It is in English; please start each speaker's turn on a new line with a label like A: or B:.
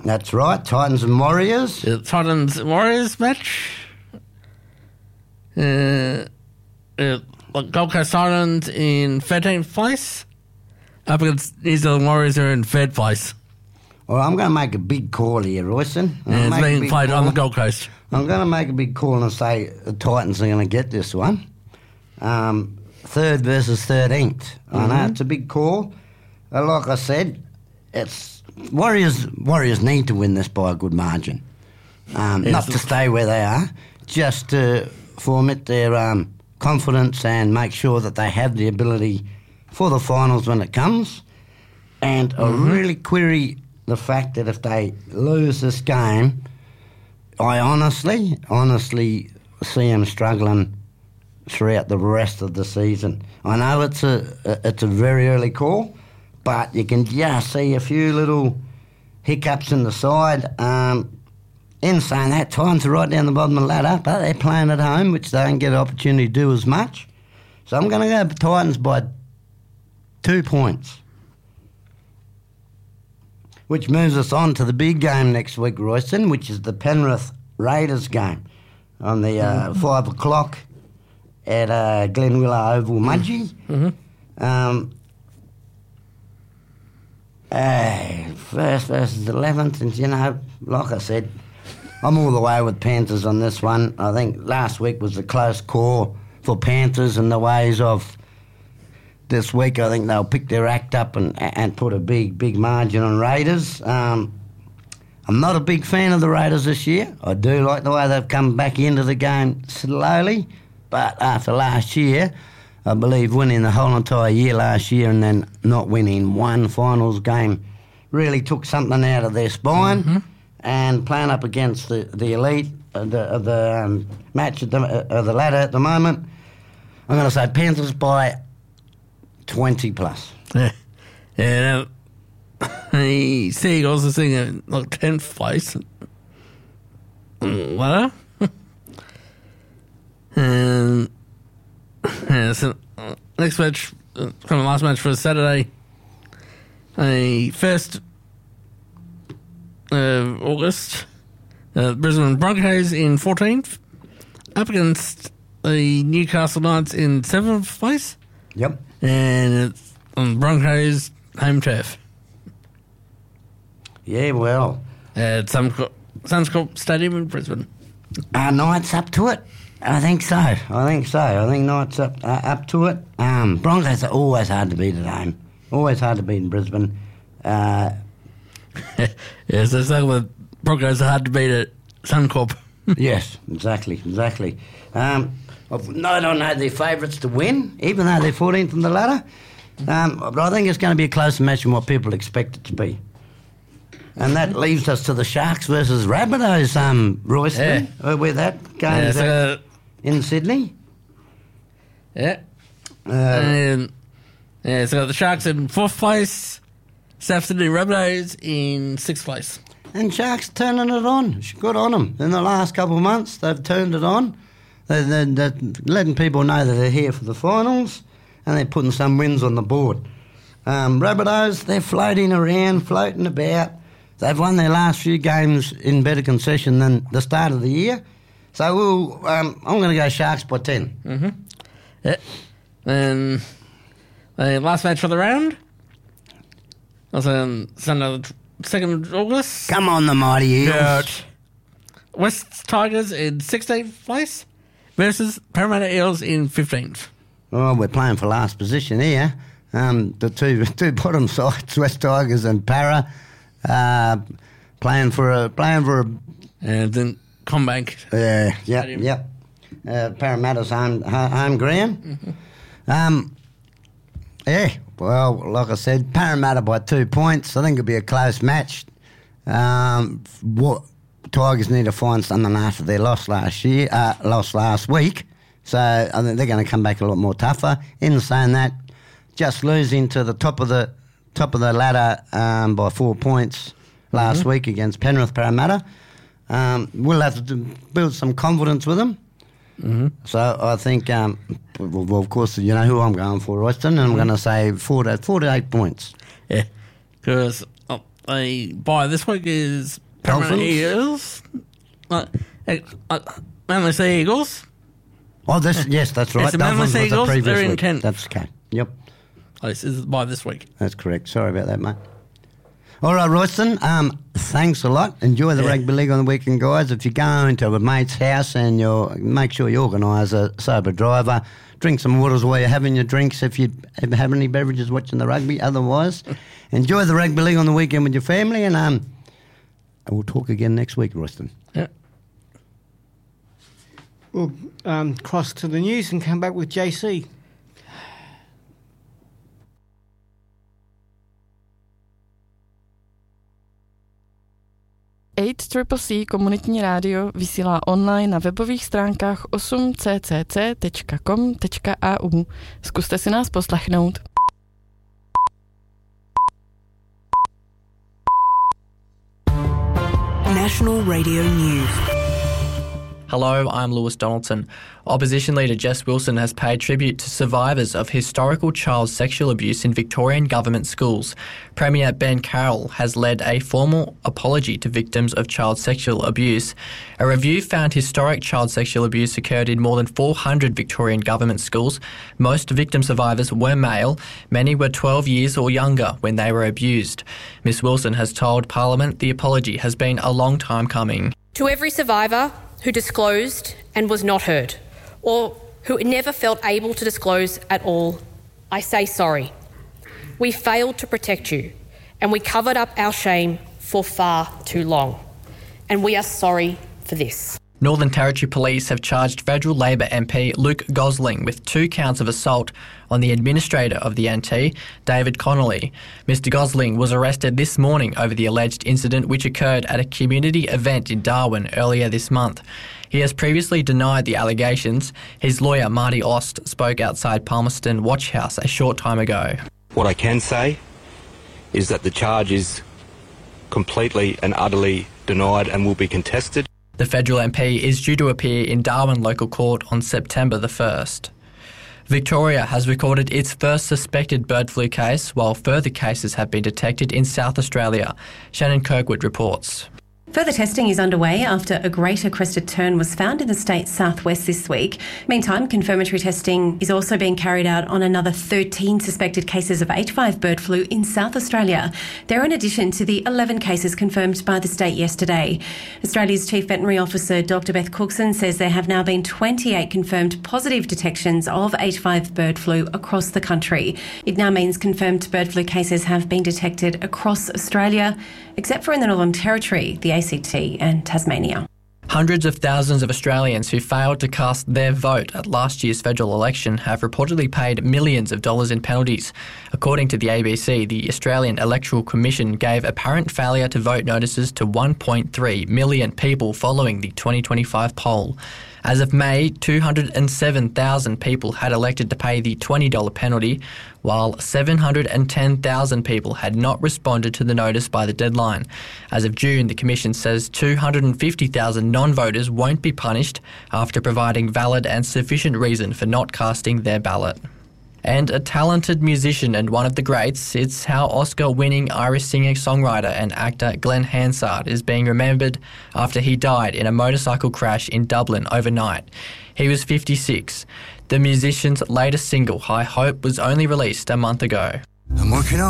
A: That's right, Titans and Warriors.
B: The Titans Warriors match. Gold Coast Titans in 13th place. Up against New Zealand Warriors are in 3rd place.
A: Well, I'm going to make a big call here, Royston.
B: And it's being played on the Gold Coast.
A: I'm going to make a big call and say the Titans are going to get this one. 3rd versus 13th. I know it's a big call. Like I said, it's Warriors need to win this by a good margin. Not to stay where they are, just to formit their confidence and make sure that they have the ability for the finals when it comes. And I really query the fact that if they lose this game, I honestly see them struggling throughout the rest of the season. I know it's a very early call, but you can just see a few little hiccups in the side. In saying that, Titans are right down the bottom of the ladder, but they're playing at home, which they don't get an opportunity to do as much. So I'm going to go Titans by 2 points. Which moves us on to the big game next week, Royston, which is the Penrith Raiders game on the 5 o'clock at Glenwillow Oval, Mudgee. First versus 11th, and like I said, I'm all the way with Panthers on this one. I think last week was a close call for Panthers and the ways of this week. I think they'll pick their act up and put a big margin on Raiders. I'm not a big fan of the Raiders this year. I do like the way they've come back into the game slowly, but after last year, I believe winning the whole entire year last year and then not winning one finals game really took something out of their spine. And playing up against the elite of the match of the ladder at the moment, I'm going to say Panthers by 20 plus.
B: Yeah. The Seagulls are sitting at 10th place. Ladder. And so next match, kind of last match for Saturday, the 1st of August, Brisbane Broncos in 14th, up against the Newcastle Knights in 7th place.
A: Yep.
B: And it's on Broncos home turf.
A: Yeah, well.
B: At Suncorp Stadium in Brisbane.
A: Are Knights up to it? I think so. I think Knights up to it. Broncos are always hard to beat at home. Always hard to beat in Brisbane.
B: Yes, that's like the Broncos are hard to beat at Suncorp.
A: Yes, exactly. I've no doubt they're favourites to win, even though they're 14th on the ladder. But I think it's going to be a closer match than what people expect it to be. And that leaves us to the Sharks versus Rabbitohs, Royston, where that game is in Sydney.
B: Yeah. So the Sharks in 4th place, South Sydney Rabbitohs in 6th place.
A: And Sharks turning it on. Good on them. In the last couple of months, they've turned it on. They're letting people know that they're here for the finals, and they're putting some wins on the board. Rabbitohs, they're floating about. They've won their last few games in better concession than the start of the year. So I'm going to go Sharks by 10.
B: Yeah. And the last match for the round was on Sunday, 2nd of August.
A: Come on, the Mighty Eels.
B: West Tigers in 16th place versus Parramatta Eels in 15th.
A: Oh, we're playing for last position here. The two bottom sides, West Tigers and Para, playing for a
B: and then Combank.
A: Yep. Parramatta's home ground. Well, like I said, Parramatta by 2 points. I think it'll be a close match. What Tigers need to find something after their loss last week. So I think they're going to come back a lot more tougher. In saying that, just losing to the top of the ladder by 4 points last week against Penrith Parramatta, we'll have to build some confidence with them. So I think, well, of course, you know who I'm going for, Royston, and I'm going to say 4 to 8 points.
B: Yeah, because bye this week is Penrith Eagles. Manly Sea Eagles.
A: Oh, yes, that's right.
B: It's the Manly Sea Eagles. They're in Kent.
A: That's okay. Yep.
B: This is bye this week.
A: That's correct. Sorry about that, mate. All right, Royston, thanks a lot. Enjoy the rugby league on the weekend, guys. If you go into a mate's house and make sure you organise a sober driver, drink some waters while you're having your drinks if you have any beverages watching the rugby. Otherwise, enjoy the rugby league on the weekend with your family, and we'll talk again next week, Royston.
B: Yeah.
C: We'll cross to the news and come back with JC.
D: ACCC komunitní rádio vysílá online na webových stránkách 8ccc.com.au. Zkuste si nás poslechnout.
E: National Radio News.
F: Hello, I'm Lewis Donaldson. Opposition leader Jess Wilson has paid tribute to survivors of historical child sexual abuse in Victorian government schools. Premier Ben Carroll has led a formal apology to victims of child sexual abuse. A review found historic child sexual abuse occurred in more than 400 Victorian government schools. Most victim survivors were male. Many were 12 years or younger when they were abused. Ms Wilson has told Parliament the apology has been a long time coming.
G: To every survivor who disclosed and was not heard, or who never felt able to disclose at all, I say sorry. We failed to protect you, and we covered up our shame for far too long. And we are sorry for this.
F: Northern Territory Police have charged Federal Labor MP Luke Gosling with 2 counts of assault on the administrator of the NT, David Connolly. Mr Gosling was arrested this morning over the alleged incident which occurred at a community event in Darwin earlier this month. He has previously denied the allegations. His lawyer, Marty Ost, spoke outside Palmerston Watch House a short time ago.
H: What I can say is that the charge is completely and utterly denied and will be contested.
F: The federal MP is due to appear in Darwin Local Court on September the 1st. Victoria has recorded its first suspected bird flu case, while further cases have been detected in South Australia. Shannon Kirkwood reports.
I: Further testing is underway after a greater crested tern was found in the state's southwest this week. Meantime, confirmatory testing is also being carried out on another 13 suspected cases of H5 bird flu in South Australia. They're in addition to the 11 cases confirmed by the state yesterday. Australia's Chief Veterinary Officer Dr Beth Cookson says there have now been 28 confirmed positive detections of H5 bird flu across the country. It now means confirmed bird flu cases have been detected across Australia, except for in the Northern Territory, the ACT and Tasmania.
F: Hundreds of thousands of Australians who failed to cast their vote at last year's federal election have reportedly paid millions of dollars in penalties. According to the ABC, the Australian Electoral Commission gave apparent failure to vote notices to 1.3 million people following the 2025 poll. As of May, 207,000 people had elected to pay the $20 penalty, while 710,000 people had not responded to the notice by the deadline. As of June, the Commission says 250,000 non-voters won't be punished after providing valid and sufficient reason for not casting their ballot. And a talented musician and one of the greats, it's how Oscar-winning Irish singer-songwriter and actor Glenn Hansard is being remembered after he died in a motorcycle crash in Dublin overnight. He was 56. The musician's latest single, High Hope, was only released a month ago.
J: I'm working on